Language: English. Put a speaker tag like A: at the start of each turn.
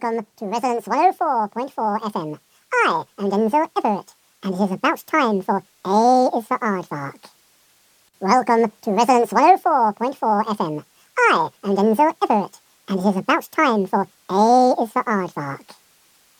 A: Welcome to Resonance 104.4 FM. I am Denzel Everett, and it is about time for A is for Aardvark. Welcome to Resonance 104.4 FM. I am Denzel Everett, and it is about time for A is for Aardvark.